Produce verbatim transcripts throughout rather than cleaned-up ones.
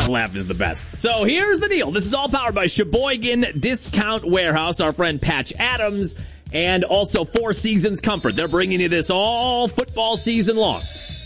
That laugh is the best. So here's the deal. This is all powered by Sheboygan Discount Warehouse, our friend Patch Adams, and also Four Seasons Comfort. They're bringing you this all football season long.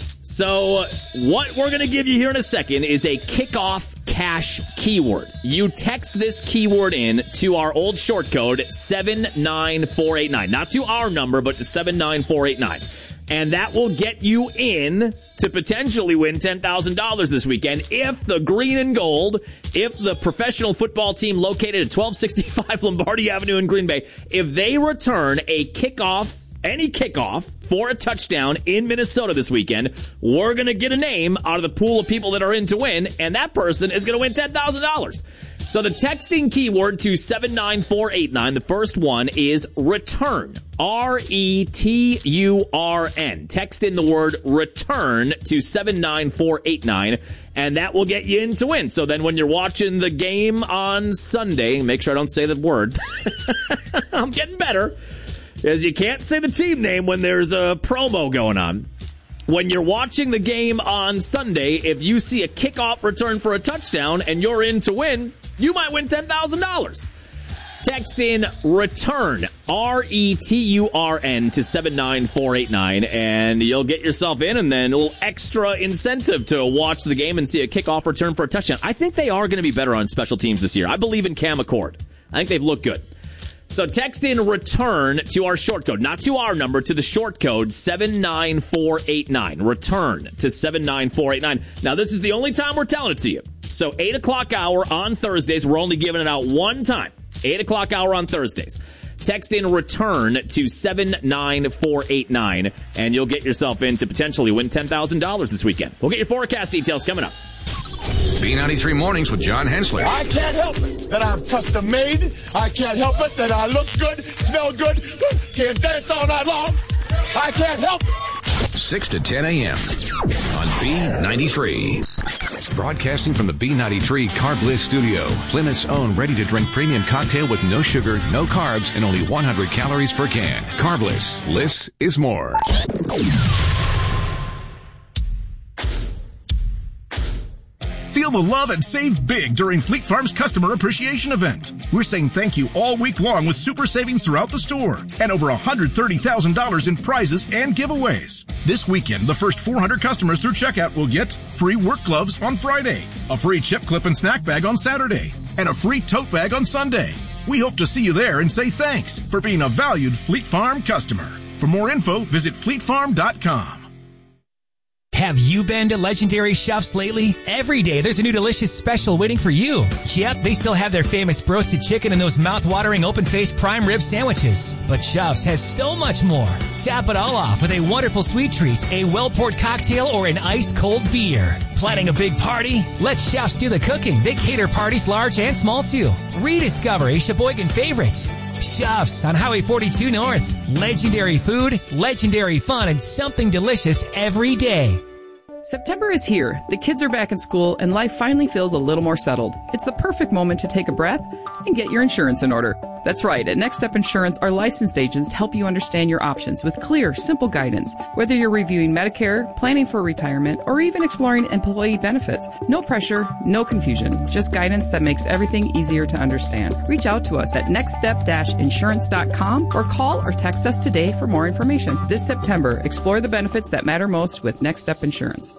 So what we're going to give you here in a second is a kickoff cash keyword. You text this keyword in to our old short code, seven nine four eight nine. Not to our number, but to seven nine four eight nine. And that will get you in to potentially win ten thousand dollars this weekend if the green and gold, if the professional football team located at twelve sixty-five Lombardi Avenue in Green Bay, if they return a kickoff, any kickoff for a touchdown in Minnesota this weekend, we're going to get a name out of the pool of people that are in to win, and that person is going to win ten thousand dollars. So the texting keyword to seven nine four eight nine, the first one is return. R E T U R N. Text in the word return to seven nine four eight nine, and that will get you in to win. So then when you're watching the game on Sunday, make sure I don't say the word. I'm getting better, because you can't say the team name when there's a promo going on. When you're watching the game on Sunday, if you see a kickoff return for a touchdown and you're in to win, you might win ten thousand dollars. Text in return, R E T U R N, to seven nine four eight nine, and you'll get yourself in, and then a little extra incentive to watch the game and see a kickoff return for a touchdown. I think they are going to be better on special teams this year. I believe in Cam Accord. I think they've looked good. So text in return to our short code, not to our number, to the short code, seven nine four eight nine. Return to seven nine four eight nine. Now, this is the only time we're telling it to you. So eight o'clock hour on Thursdays, we're only giving it out one time. eight o'clock hour on Thursdays. Text in return to seven nine four eight nine, and you'll get yourself in to potentially win ten thousand dollars this weekend. We'll get your forecast details coming up. B ninety-three Mornings with John Hensler. I can't help it that I'm custom made. I can't help it that I look good, smell good, can't dance all night long. I can't help it. six to ten a.m. on B ninety-three. Broadcasting from the B ninety-three Carb Bliss studio. Plymouth's own ready-to-drink premium cocktail with no sugar, no carbs, and only one hundred calories per can. Carb Bliss. Bliss is more. Feel the love and save big during Fleet Farm's Customer Appreciation Event. We're saying thank you all week long with super savings throughout the store and over one hundred thirty thousand dollars in prizes and giveaways. This weekend, the first four hundred customers through checkout will get free work gloves on Friday, a free chip clip and snack bag on Saturday, and a free tote bag on Sunday. We hope to see you there and say thanks for being a valued Fleet Farm customer. For more info, visit fleet farm dot com. Have you been to Legendary Chefs lately? Every day there's a new delicious special waiting for you. Yep, they still have their famous roasted chicken and those mouth-watering open-faced prime rib sandwiches. But Chefs has so much more. Tap it all off with a wonderful sweet treat, a well-poured cocktail, or an ice-cold beer. Planning a big party? Let Chefs do the cooking. They cater parties large and small too. Rediscover a Sheboygan favorite. Chefs on Highway forty-two North. Legendary food, legendary fun, and something delicious every day. September is here. The kids are back in school and life finally feels a little more settled. It's the perfect moment to take a breath and get your insurance in order. That's right. At Next Step Insurance, our licensed agents help you understand your options with clear, simple guidance. Whether you're reviewing Medicare, planning for retirement, or even exploring employee benefits, no pressure, no confusion. Just guidance that makes everything easier to understand. Reach out to us at next step dash insurance dot com or call or text us today for more information. This September, explore the benefits that matter most with Next Step Insurance.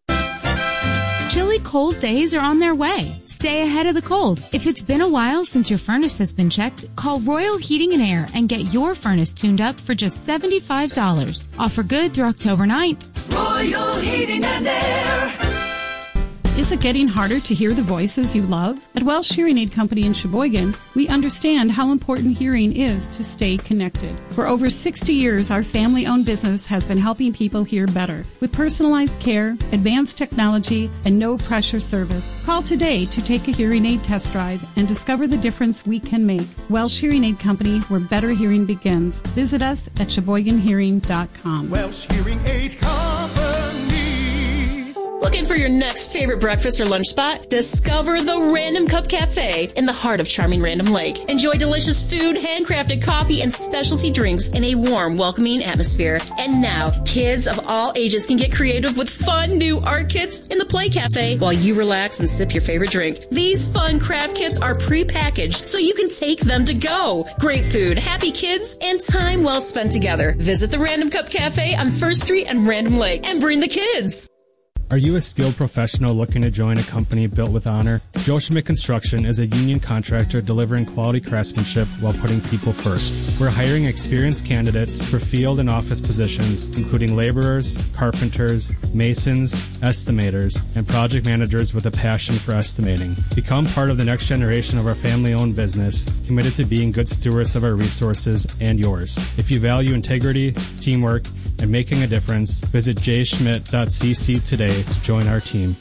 Chilly cold days are on their way. Stay ahead of the cold. If it's been a while since your furnace has been checked, call Royal Heating and Air and get your furnace tuned up for just seventy-five dollars. Offer good through October ninth. Royal Heating and Air. Is it getting harder to hear the voices you love? At Welsh Hearing Aid Company in Sheboygan, we understand how important hearing is to stay connected. For over sixty years, our family-owned business has been helping people hear better. With personalized care, advanced technology, and no-pressure service. Call today to take a hearing aid test drive and discover the difference we can make. Welsh Hearing Aid Company, where better hearing begins. Visit us at sheboygan hearing dot com. Welsh Hearing Aid Company. Looking for your next favorite breakfast or lunch spot? Discover the Random Cup Cafe in the heart of charming Random Lake. Enjoy delicious food, handcrafted coffee, and specialty drinks in a warm, welcoming atmosphere. And now, kids of all ages can get creative with fun new art kits in the Play Cafe while you relax and sip your favorite drink. These fun craft kits are pre-packaged so you can take them to go. Great food, happy kids, and time well spent together. Visit the Random Cup Cafe on First Street and Random Lake and bring the kids. Are you a skilled professional looking to join a company built with honor? Joe Schmidt Construction is a union contractor delivering quality craftsmanship while putting people first. We're hiring experienced candidates for field and office positions, including laborers, carpenters, masons, estimators, and project managers with a passion for estimating. Become part of the next generation of our family-owned business, committed to being good stewards of our resources and yours. If you value integrity, teamwork, and making a difference, visit j schmidt dot c c today to join our team.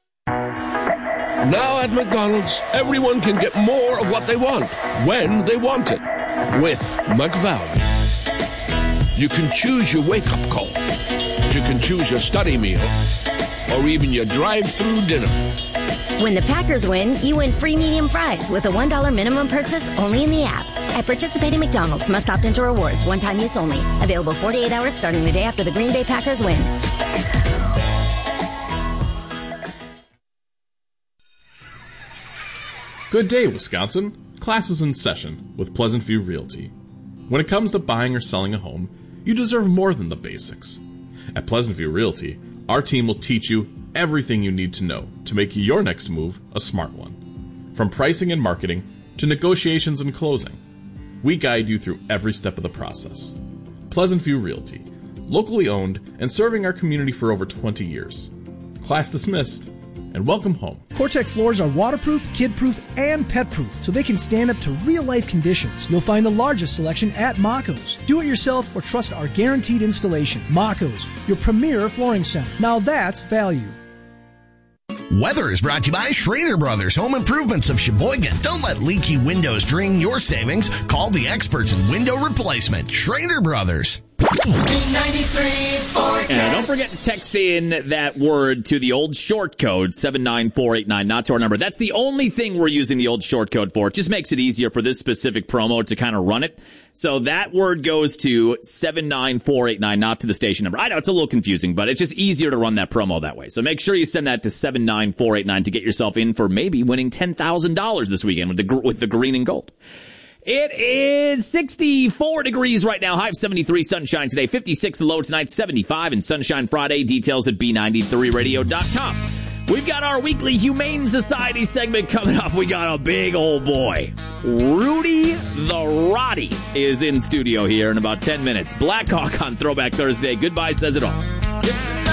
Now at McDonald's, everyone can get more of what they want, when they want it, with McValue. You can choose your wake-up call. You can choose your study meal, or even your drive-through dinner. When the Packers win, you win free medium fries with a one dollar minimum purchase only in the app. At participating McDonald's, must opt into rewards, one-time use only. Available forty-eight hours starting the day after the Green Bay Packers win. Good day, Wisconsin. Class is in session with Pleasant View Realty. When it comes to buying or selling a home, you deserve more than the basics. At Pleasant View Realty, our team will teach you everything you need to know to make your next move a smart one. From pricing and marketing to negotiations and closing, we guide you through every step of the process. Pleasant View Realty, locally owned and serving our community for over twenty years. Class dismissed, and welcome home. CoreTech floors are waterproof, kid-proof, and pet-proof, so they can stand up to real-life conditions. You'll find the largest selection at Mako's. Do it yourself or trust our guaranteed installation. Mako's, your premier flooring center. Now that's value. Weather is brought to you by Schrader Brothers Home Improvements of Sheboygan. Don't let leaky windows drain your savings. Call the experts in window replacement. Schrader Brothers. And don't forget to text in that word to the old short code, seven nine four eight nine, not to our number. That's the only thing we're using the old short code for. It just makes it easier for this specific promo to kind of run it. So that word goes to seven nine four eight nine, not to the station number. I know it's a little confusing, but it's just easier to run that promo that way. So make sure you send that to seven nine four eight nine to get yourself in for maybe winning ten thousand dollars this weekend with the with the green and gold. It is sixty-four degrees right now, high of seventy-three, sunshine today, fifty-six the low tonight, seventy-five, and Sunshine Friday. Details at B ninety-three radio dot com. We've got our weekly Humane Society segment coming up. We got a big old boy. Rudy the Roddy is in studio here in about ten minutes. Blackhawk on Throwback Thursday. Goodbye says it all.